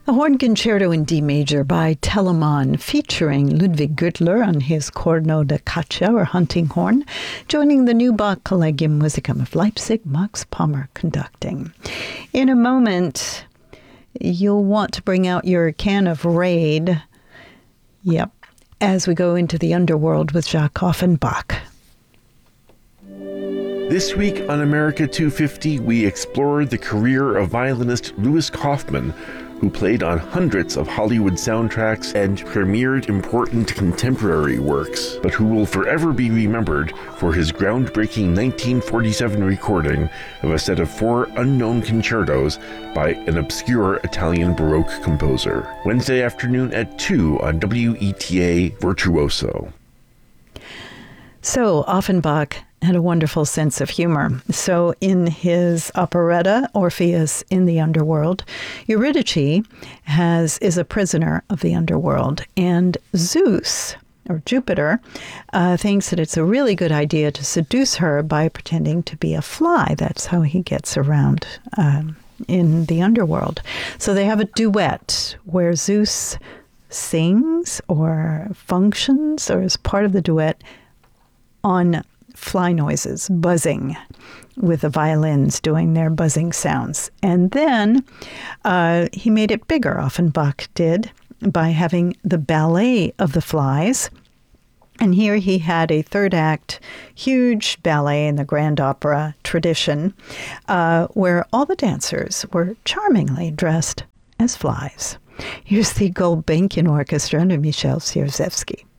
A horn concerto in D major by Telemann, featuring Ludwig Gürtler on his Corno da Caccia, or hunting horn, joining the new Bach Collegium Musicum of Leipzig, Max Pommer conducting. In a moment, you'll want to bring out your can of Raid. Yep, as we go into the underworld with Jacques Offenbach. This week on America 250, we explored the career of violinist Louis Kaufman, who played on hundreds of Hollywood soundtracks and premiered important contemporary works, but who will forever be remembered for his groundbreaking 1947 recording of a set of 4 unknown concertos by an obscure Italian Baroque composer. Wednesday afternoon at 2 on WETA Virtuoso. So, Offenbach had a wonderful sense of humor. So in his operetta, Orpheus in the Underworld, Eurydice is a prisoner of the underworld, and Zeus, or Jupiter, thinks that it's a really good idea to seduce her by pretending to be a fly. That's how he gets around in the underworld. So they have a duet where Zeus sings or functions or is part of the duet on fly noises, buzzing, with the violins doing their buzzing sounds. And then he made it bigger, Offenbach did, by having the ballet of the flies. And here he had a third act, huge ballet in the grand opera tradition, where all the dancers were charmingly dressed as flies. Here's the Gulbenkian Orchestra under Michel Sierzewski.